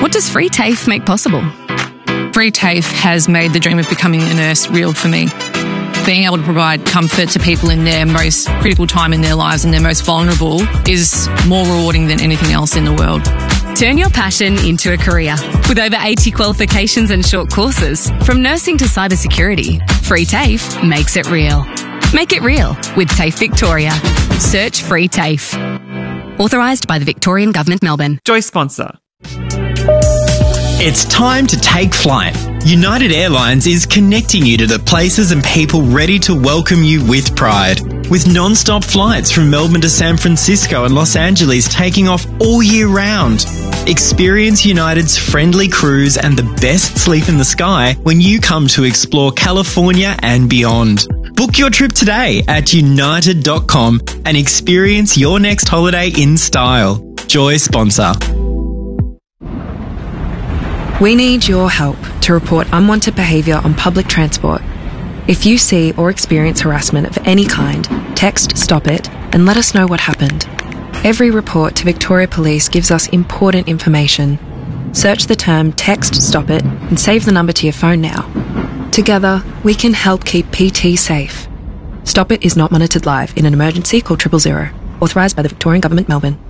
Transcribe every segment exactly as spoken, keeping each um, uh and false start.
What does free TAFE make possible? Free TAFE has made the dream of becoming a nurse real for me. Being able to provide comfort to people in their most critical time in their lives and their most vulnerable is more rewarding than anything else in the world. Turn your passion into a career. With over eighty qualifications and short courses, from nursing to cybersecurity, Free TAFE makes it real. Make it real with TAFE Victoria. Search Free TAFE. Authorised by the Victorian Government, Melbourne. Joy sponsor. It's time to take flight. United Airlines is connecting you to the places and people ready to welcome you with pride. With non-stop flights from Melbourne to San Francisco and Los Angeles taking off all year round. Experience United's friendly crews and the best sleep in the sky when you come to explore California and beyond. Book your trip today at united dot com and experience your next holiday in style. Joy sponsor. We need your help to report unwanted behaviour on public transport. If you see or experience harassment of any kind, text Stop It and let us know what happened. Every report to Victoria Police gives us important information. Search the term Text Stop It and save the number to your phone now. Together, we can help keep P T safe. Stop It is not monitored live. In an emergency, call triple zero. Authorised by the Victorian Government, Melbourne.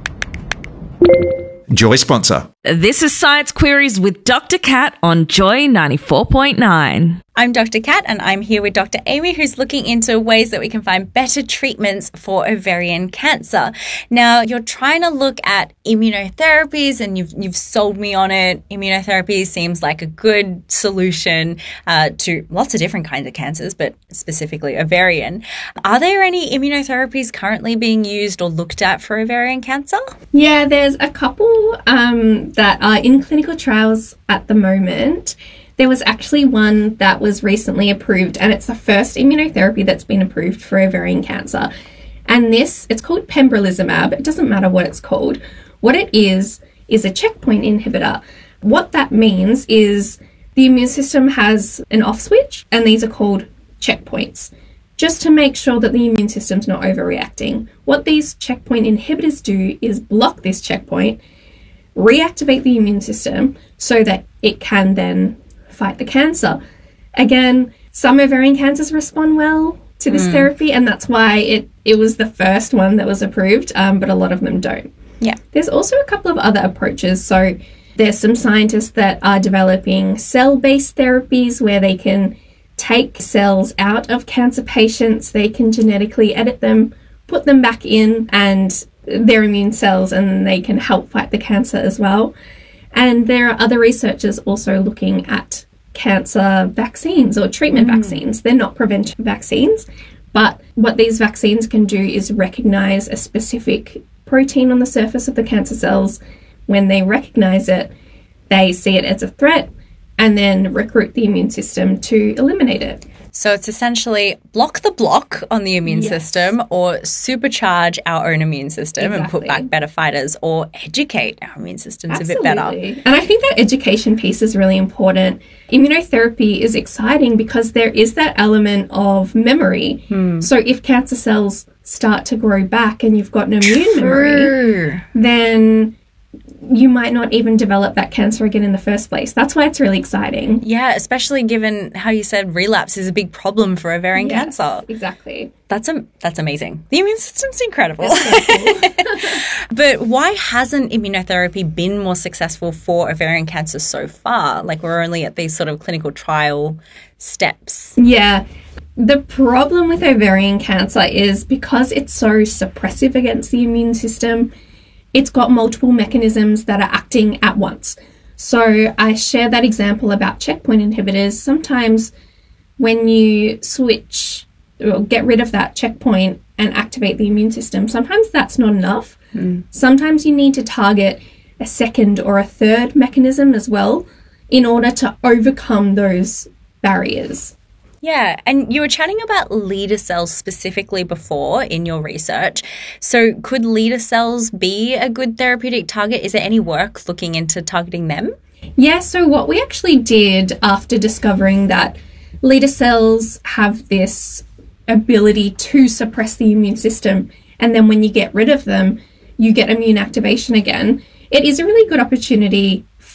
Joy sponsor. This is Science Queries with Doctor Cat on Joy ninety-four point nine. I'm Doctor Cat and I'm here with Doctor Amy, who's looking into ways that we can find better treatments for ovarian cancer. Now, you're trying to look at immunotherapies and you've you've sold me on it. Immunotherapy seems like a good solution uh, to lots of different kinds of cancers, but specifically ovarian. Are there any immunotherapies currently being used or looked at for ovarian cancer? Yeah, there's a couple um, that are in clinical trials at the moment. There was actually one that was recently approved, and it's the first immunotherapy that's been approved for ovarian cancer. And this, it's called pembrolizumab. It doesn't matter what it's called. What it is, is a checkpoint inhibitor. What that means is the immune system has an off switch, and these are called checkpoints, just to make sure that the immune system's not overreacting. What these checkpoint inhibitors do is block this checkpoint, reactivate the immune system so that it can then fight the cancer. Again, some ovarian cancers respond well to this mm. therapy, and that's why it, it was the first one that was approved, um, but a lot of them don't. Yeah. There's also a couple of other approaches. So there's some scientists that are developing cell-based therapies where they can take cells out of cancer patients, they can genetically edit them, put them back in, and their immune cells, and they can help fight the cancer as well. And there are other researchers also looking at cancer vaccines or treatment mm. vaccines. They're not prevention vaccines, but what these vaccines can do is recognize a specific protein on the surface of the cancer cells. When they recognize it, they see it as a threat and then recruit the immune system to eliminate it. So it's essentially block the block on the immune yes. system, or supercharge our own immune system exactly. and put back better fighters, or educate our immune systems Absolutely. a bit better. And I think that education piece is really important. Immunotherapy is exciting because there is that element of memory. Hmm. So if cancer cells start to grow back and you've got an immune True. memory, then you might not even develop that cancer again in the first place. That's why it's really exciting. Yeah, especially given how you said relapse is a big problem for ovarian yes, cancer. Exactly. That's a, that's amazing. The immune system's incredible. So cool. But why hasn't immunotherapy been more successful for ovarian cancer so far? Like, we're only at these sort of clinical trial steps. Yeah. The problem with ovarian cancer is because it's so suppressive against the immune system, it's got multiple mechanisms that are acting at once. So I share that example about checkpoint inhibitors. Sometimes when you switch or get rid of that checkpoint and activate the immune system, sometimes that's not enough. Mm. Sometimes you need to target a second or a third mechanism as well in order to overcome those barriers. Yeah, and you were chatting about leader cells specifically before in your research. So could leader cells be a good therapeutic target? Is there any work looking into targeting them? Yeah, so what we actually did after discovering that leader cells have this ability to suppress the immune system, and then when you get rid of them, you get immune activation again, it is a really good opportunity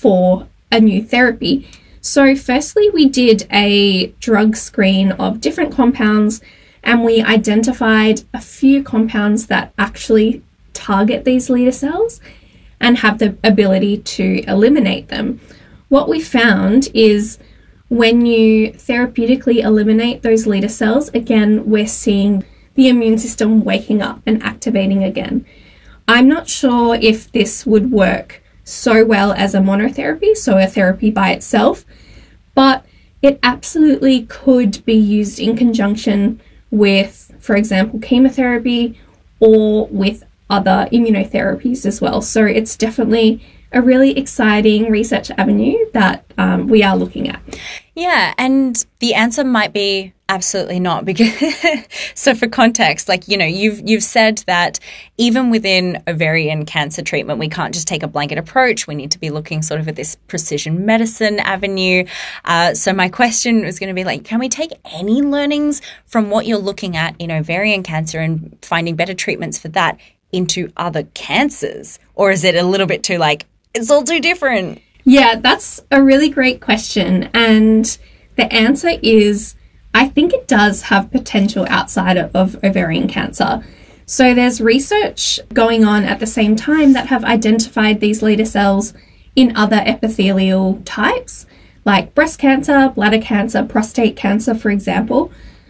for a new therapy. So firstly, we did a drug screen of different compounds, and we identified a few compounds that actually target these leader cells and have the ability to eliminate them. What we found is when you therapeutically eliminate those leader cells, again, we're seeing the immune system waking up and activating again. I'm not sure if this would work so well as a monotherapy, so a therapy by itself, but it absolutely could be used in conjunction with, for example, chemotherapy or with other immunotherapies as well. So it's definitely a really exciting research avenue that um, we are looking at. Yeah, and the answer might be absolutely not, because so for context, like, you know, you've you've said that even within ovarian cancer treatment, we can't just take a blanket approach. We need to be looking sort of at this precision medicine avenue. Uh, so my question was going to be like, can we take any learnings from what you're looking at in ovarian cancer and finding better treatments for that into other cancers? Or is it a little bit too like, it's all too different? Yeah, that's a really great question. And the answer is, I think it does have potential outside of ovarian cancer. So there's research going on at the same time that have identified these leader cells in other epithelial types, like breast cancer, bladder cancer, prostate cancer, for example.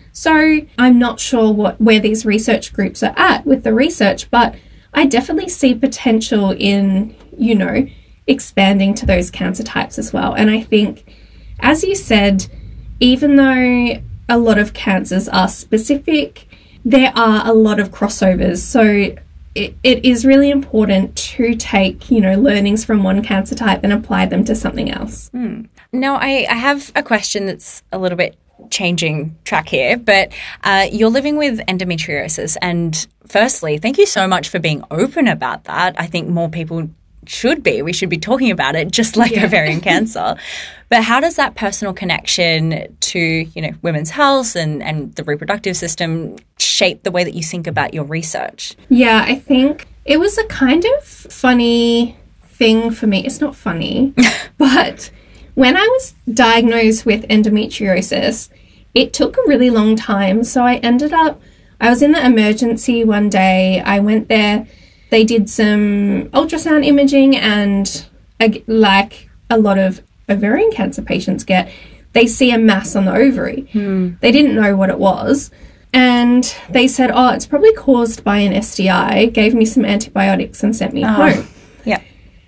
So I'm not sure what where these research groups are at with the research, but I definitely see potential in, you know, expanding to those cancer types as well. And I think, as you said, even though a lot of cancers are specific, there are a lot of crossovers. So it, it is really important to take, you know, learnings from one cancer type and apply them to something else. Hmm. Now, I, I have a question that's a little bit changing track here, but uh, you're living with endometriosis. And firstly, thank you so much for being open about that. I think more people should be. We should be talking about it, just like yeah. ovarian cancer. But how does that personal connection to, you know, women's health and, and the reproductive system shape the way that you think about your research? Yeah, I think it was a kind of funny thing for me. It's not funny, but when I was diagnosed with endometriosis, it took a really long time. So I ended up, I was in the emergency one day. I went there. They did some ultrasound imaging, and like a lot of ovarian cancer patients get, they see a mass on the ovary. Hmm. They didn't know what it was. And they said, oh, it's probably caused by an S T I, gave me some antibiotics and sent me oh. home. Yeah.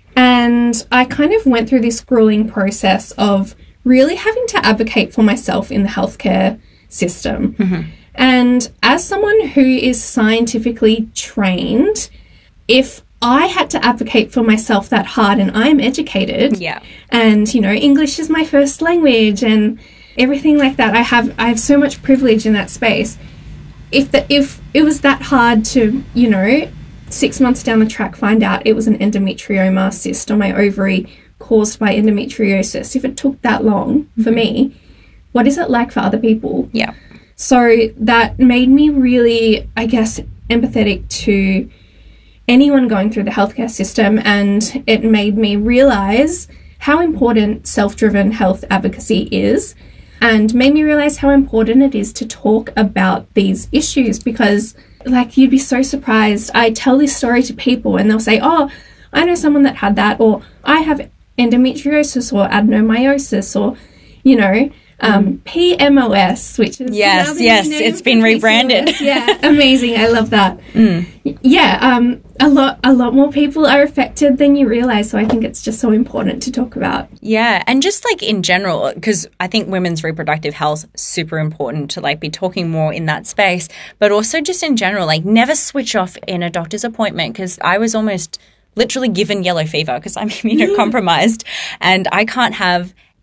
And I kind of went through this grueling process of really having to advocate for myself in the healthcare system. Mm-hmm. And as someone who is scientifically trained, if I had to advocate for myself that hard, and I'm educated, yeah, and, you know, English is my first language and everything like that, I have I have so much privilege in that space. If the, if it was that hard to, you know, six months down the track find out it was an endometrioma cyst on my ovary caused by endometriosis, if it took that long for mm-hmm. me, what is it like for other people? Yeah. So that made me really, I guess, empathetic to anyone going through the healthcare system, and it made me realise how important self-driven health advocacy is, and made me realise how important it is to talk about these issues, because, like, you'd be so surprised. I tell this story to people and they'll say, oh, I know someone that had that, or I have endometriosis or adenomyosis, or, you know, um, P M O S, which is yes, yes, it's been rebranded. P C O S. Yeah, amazing. I love that. Mm. Yeah, um, a lot, a lot more people are affected than you realize. So I think it's just so important to talk about. Yeah, and just like in general, because I think women's reproductive health super important to like be talking more in that space, but also just in general, like never switch off in a doctor's appointment, because I was almost literally given yellow fever because I'm immunocompromised, and I can't have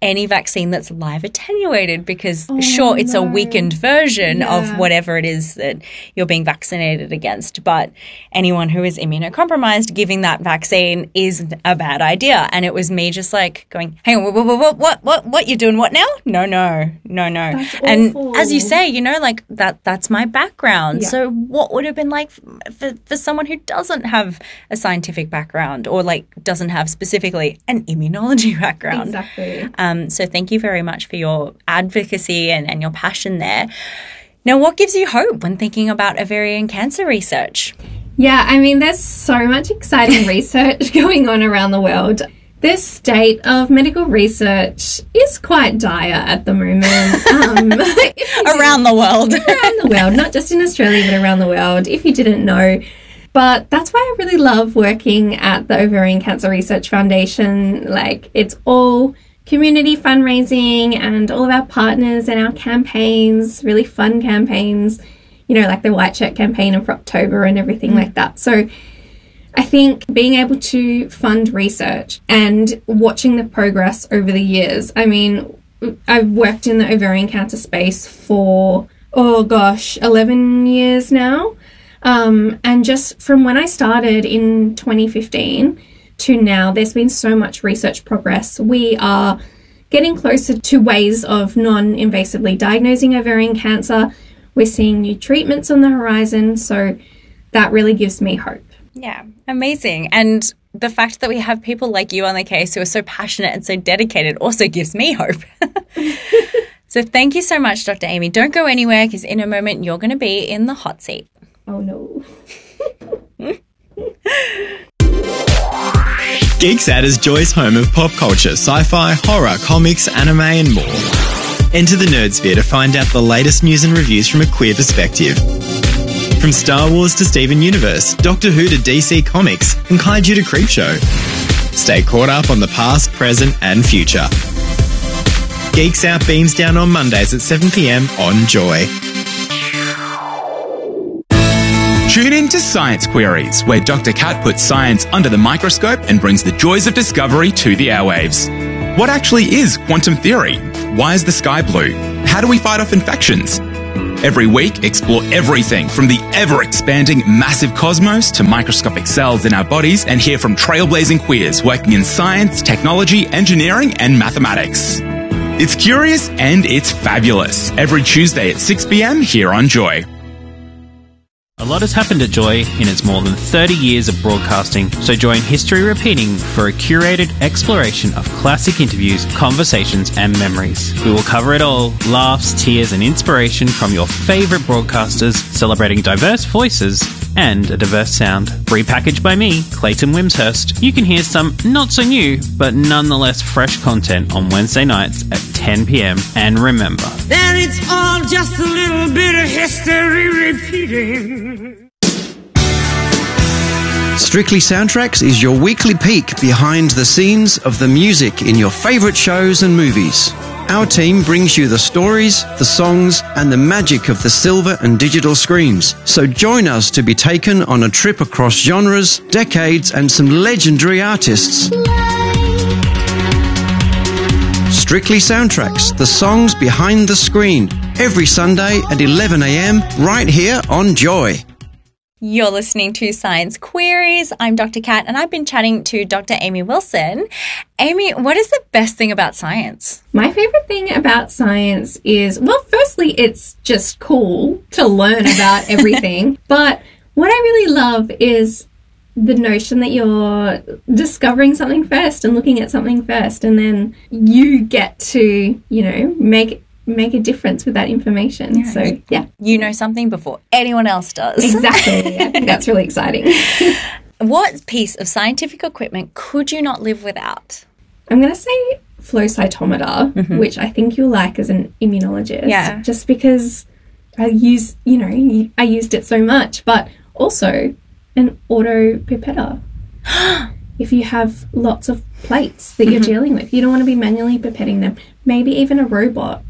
any vaccine that's live attenuated because, Oh, sure, it's no. a weakened version Yeah. of whatever it is that you're being vaccinated against. But anyone who is immunocompromised, giving that vaccine is a bad idea. And it was me just like going, hang on, what, what, what, what, what, you're doing what now? No, no, no, no. That's and awful. as you say, you know, like that, that's my background. Yeah. So what would have been like for, for someone who doesn't have a scientific background or like doesn't have specifically an immunology background? Exactly. Um, so thank you very much for your advocacy and, and your passion there. Now, what gives you hope when thinking about ovarian cancer research? Yeah, I mean, there's so much exciting research going on around the world. The state of medical research is quite dire at the moment. Um, Around the world. around the world, not just in Australia, but around the world, if you didn't know. But that's why I really love working at the Ovarian Cancer Research Foundation. Like, it's all community fundraising and all of our partners and our campaigns, really fun campaigns, you know, like the White Shirt campaign in October and everything like that. So I think being able to fund research and watching the progress over the years, I mean, I've worked in the ovarian cancer space for, oh gosh, eleven years now. Um, and just from when I started in twenty fifteen to now, there's been so much research progress. We are getting closer to ways of non-invasively diagnosing ovarian cancer. We're seeing new treatments on the horizon. So that really gives me hope. Yeah, amazing. And the fact that we have people like you on the case who are so passionate and so dedicated also gives me hope. So thank you so much, Doctor Amy. Don't go anywhere because in a moment you're going to be in the hot seat. Oh, no. GeekSat is Joy's home of pop culture, sci-fi, horror, comics, anime and more. Enter the Nerdsphere to find out the latest news and reviews from a queer perspective. From Star Wars to Steven Universe, Doctor Who to D C Comics, and Kaiju to Creepshow. Stay caught up on the past, present and future. Geeks Out beams down on Mondays at seven p.m. on Joy. Tune in to Science Queries, where Doctor Cat puts science under the microscope and brings the joys of discovery to the airwaves. What actually is quantum theory? Why is the sky blue? How do we fight off infections? Every week, explore everything from the ever-expanding massive cosmos to microscopic cells in our bodies and hear from trailblazing queers working in science, technology, engineering and mathematics. It's curious and it's fabulous. Every Tuesday at six p.m. here on Joy. A lot has happened at Joy in its more than thirty years of broadcasting, so join History Repeating for a curated exploration of classic interviews, conversations and memories. We will cover it all, laughs, tears and inspiration from your favourite broadcasters, celebrating diverse voices and a diverse sound. Repackaged by me, Clayton Wimshurst, you can hear some not so new, but nonetheless fresh content on Wednesday nights at ten p.m. And remember, that it's all just a little bit of history repeating. Strictly Soundtracks is your weekly peek behind the scenes of the music in your favourite shows and movies. Our team brings you the stories, the songs, and the magic of the silver and digital screens. So join us to be taken on a trip across genres, decades, and some legendary artists. Strictly Soundtracks, the songs behind the screen, every Sunday at eleven a.m. right here on Joy. You're listening to Science Queries. I'm Doctor Cat, and I've been chatting to Doctor Amy Wilson. Amy, what is the best thing about science? My favourite thing about science is, well, firstly, it's just cool to learn about everything. But what I really love is the notion that you're discovering something first and looking at something first, and then you get to, you know, make make a difference with that information. Yeah. So, yeah. You know something before anyone else does. Exactly. I think that's really exciting. What piece of scientific equipment could you not live without? I'm going to say flow cytometer, mm-hmm. which I think you'll like as an immunologist. Yeah. Just because I use, you know, I used it so much, but also an auto pipetter. If you have lots of plates that you're mm-hmm. dealing with, you don't want to be manually pipetting them. Maybe even a robot.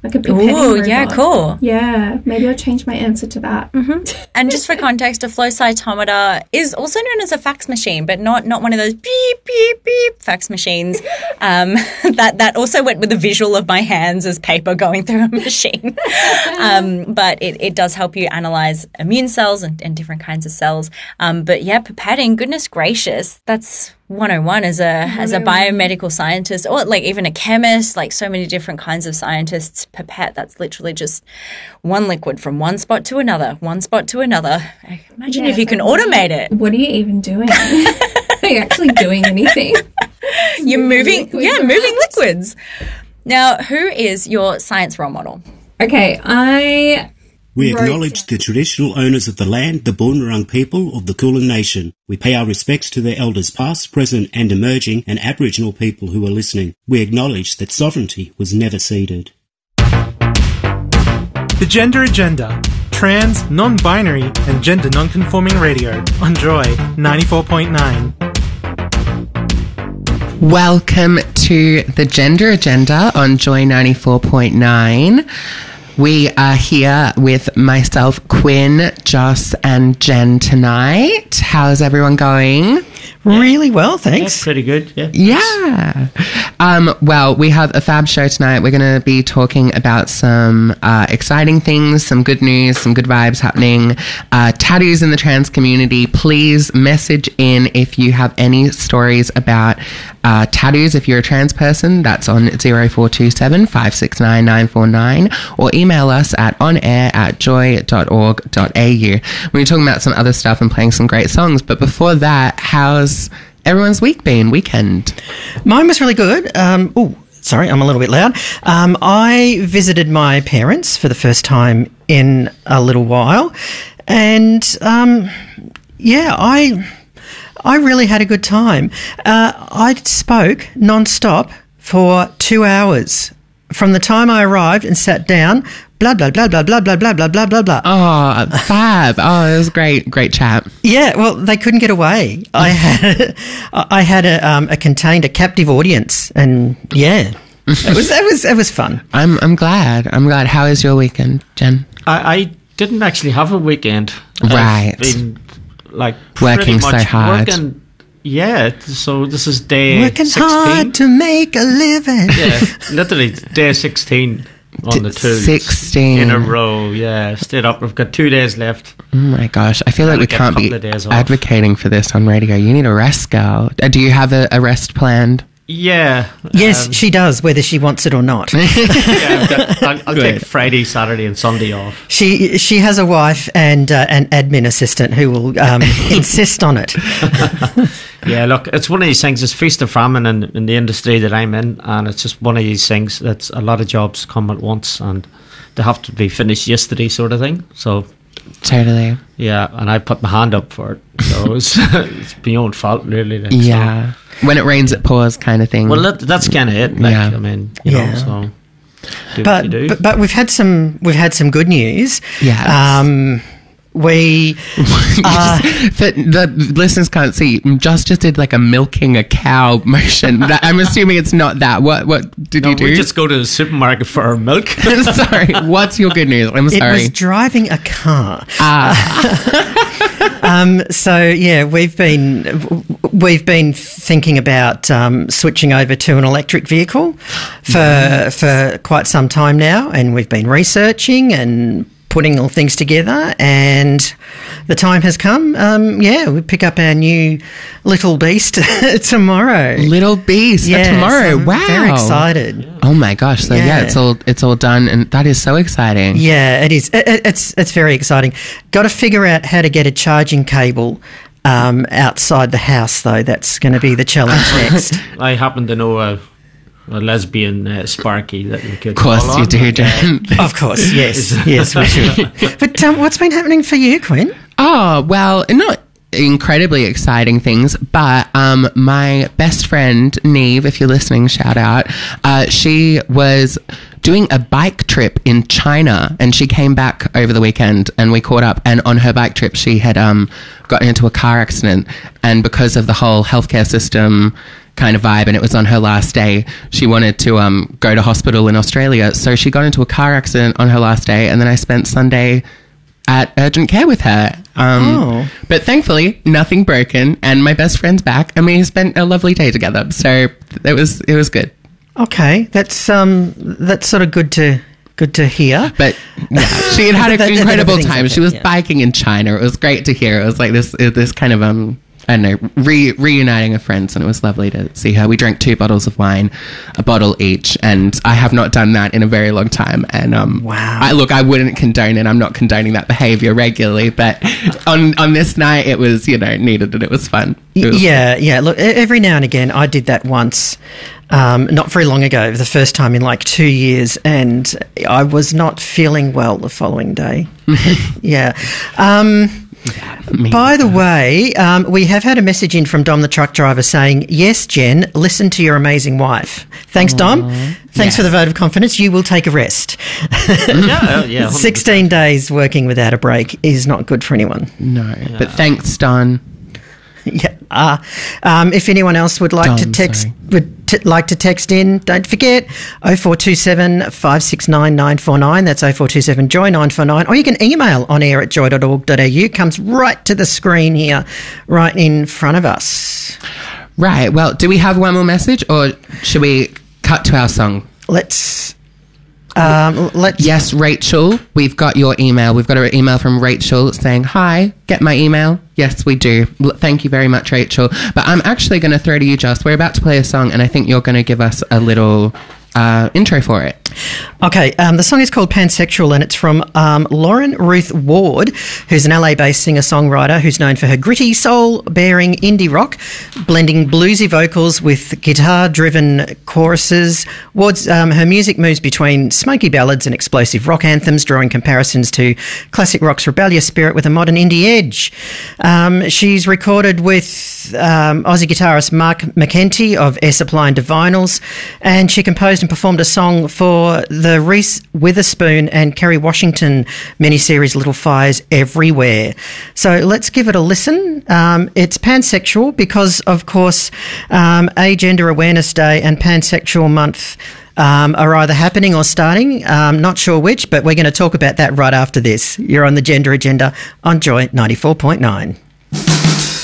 Like a beheading Ooh, robot. yeah, cool. Yeah, maybe I'll change my answer to that. Mm-hmm. And just for context, a flow cytometer is also known as a fax machine, but not not one of those beep, beep, beep fax machines. Um, that, that also went with the visual of my hands as paper going through a machine. um, but it, it does help you analyze immune cells and, and different kinds of cells. Um, but yeah, pipetting, goodness gracious, that's one oh one as a as a biomedical scientist, or like even a chemist, like so many different kinds of scientists. Pipette, that's literally just one liquid from one spot to another, one spot to another. Imagine Yeah, if you so can what are automate you- it. What are you even doing? Are you actually doing anything? You're moving, liquids yeah, around. moving liquids. Now, who is your science role model? Okay, I We wrote acknowledge the traditional owners of the land, the Boonwurrung people of the Kulin Nation. We pay our respects to their elders past, present and emerging, and Aboriginal people who are listening. We acknowledge that sovereignty was never ceded. The Gender Agenda. Trans, non-binary and gender non-conforming radio on Joy ninety-four point nine. Welcome to the Gender Agenda on Joy ninety-four point nine. We are here with myself, Quinn, Joss and Jen tonight. How's everyone going? Really well, thanks. That's pretty good, yeah. Yeah. Um, well, we have a fab show tonight. We're going to be talking about some uh, exciting things, some good news, some good vibes happening, uh, tattoos in the trans community. Please message in if you have any stories about uh, tattoos. If you're a trans person, that's on zero four two seven, five six nine, nine four nine, or email us at onair at joy dot org dot a u. We're talking about some other stuff and playing some great songs. But before that, how's everyone's week been, weekend? Mine was really good. Um, oh, sorry, I'm a little bit loud. Um, I visited my parents for the first time in a little while, and um, yeah, I I really had a good time. Uh, I spoke non-stop for two hours from the time I arrived and sat down. Blah blah blah blah blah blah blah blah blah blah blah. Oh, fab! Oh, it was great, great chat. Yeah, well, they couldn't get away. I had, I had a, um, a contained, a captive audience, and yeah, it was, it was, it was fun. I'm, I'm glad. I'm glad. How is your weekend, Jen? I, I didn't actually have a weekend. Right. I've been like Working pretty so much hard. Working, yeah, so this is day Working sixteen. hard to make a living. Yeah, literally day sixteen on the two. sixteen. In a row, yeah. Stayed up. We've got two days left. Oh my gosh, I feel like Gotta we get a can't be couple of days off. advocating for this on radio. You need a rest, girl. Uh, Do you have a, a rest planned? Yeah. Yes, um, she does, whether she wants it or not. yeah, I've got, I'll, I'll Good. take Friday, Saturday and Sunday off. She she has a wife and uh, an admin assistant who will um, insist on it. Yeah, look, it's one of these things. It's feast or famine in, in the industry that I'm in, and it's just one of these things that's a lot of jobs come at once, and they have to be finished yesterday, sort of thing. So, Totally. yeah, and I put my hand up for it, so it's, it's my own fault, really. Like, Yeah. When it rains, it pours, kind of thing. So. Well, that, that's kind of it. Like, Yeah. I mean, you Yeah. know, so do what But, you do. but but we've had some we've had some good news. Yes. Um, we uh, But the listeners can't see. Joss just did like a milking a cow motion. That- I'm assuming it's not that. What What did no, you do? we just go to the supermarket for our milk. Sorry. What's your good news? I'm it sorry. was driving a car. Ah. Um, so yeah, we've been we've been thinking about um, switching over to an electric vehicle for Nice. for quite some time now, and we've been researching and putting all things together, and the time has come. Um, yeah, we pick up our new little beast tomorrow. Little beast uh, Yes, tomorrow. I'm Wow. very excited. Oh my gosh. So yeah. Yeah. it's all it's all done, and that is so exciting. Yeah, it is. It, it- it's it's very exciting. Got to figure out how to get a charging cable um, outside the house, though. That's going to be the challenge next. I happen to know a, a lesbian uh, Sparky that we could Of course call you on. do, Jen. Of course, yes, yes, we should. But um, what's been happening for you, Quinn? Oh, well, not incredibly exciting things, but um, my best friend, Neve, if you're listening, shout out, uh, she was doing a bike trip in China, and she came back over the weekend, and we caught up, and on her bike trip, she had um, gotten into a car accident, and because of the whole healthcare system kind of vibe, and it was on her last day. She wanted to um, go to hospital in Australia, so she got into a car accident on her last day, and then I spent Sunday at urgent care with her. Um, Oh. But thankfully, nothing broken, and my best friend's back, and we spent a lovely day together. So it was it was good. Okay, that's um, that's sort of good to good to hear. But yeah, she had had That- an that incredible everything's time. okay, She was yeah. biking in China. It was great to hear. It was like this this kind of um. I don't know, re- reuniting of friends, and it was lovely to see her. We drank two bottles of wine, a bottle each, and I have not done that in a very long time. And um, wow, I, look, I wouldn't condone it. I'm not condoning that behaviour regularly, but on on this night, it was, you know, needed and it was fun. It was Yeah, yeah. Look, e- every now and again, I did that once, um, not very long ago, the first time in like two years, and I was not feeling well the following day. yeah. Um, by the way, um, we have had a message in from Dom the truck driver saying, yes, Jen, listen to your amazing wife. Thanks, Dom. Thanks Yes. for the vote of confidence. You will take a rest. Yeah, yeah, one hundred percent. sixteen days working without a break is not good for anyone. No, but thanks, Don. Yeah. Uh, um, if anyone else would like to Dom, text, sorry. would t- like to text in, don't forget oh four two seven, five six nine, nine four nine. That's oh four two seven, joy nine four nine. Or you can email on air at joy dot org dot a u. Comes right to the screen here, right in front of us. Right. Well, do we have one more message, or should we cut to our song? Let's. Um, let's. Yes, Rachel, we've got your email. We've got an email from Rachel saying, hi, get my email. Yes, we do. L- Thank you very much, Rachel. But I'm actually going to throw to you, Joss. We're about to play a song, and I think you're going to give us a little uh, intro for it. Okay, um, the song is called Pansexual, and it's from um, Lauren Ruth Ward, who's an L A-based singer-songwriter who's known for her gritty, soul-bearing indie rock, blending bluesy vocals with guitar-driven choruses. Ward's, um, her music moves between smoky ballads and explosive rock anthems, drawing comparisons to classic rock's rebellious spirit with a modern indie edge. Um, she's recorded with um, Aussie guitarist Mark McEntee of Air Supply and Divinals, and she composed and performed a song for the Reese Witherspoon and Kerry Washington miniseries Little Fires Everywhere. So let's give it a listen. Um, it's pansexual because, of course, um, Agender Awareness Day and Pansexual Month um, are either happening or starting. Um, not sure which, but we're going to talk about that right after this. You're on the Gender Agenda on Joy ninety-four point nine.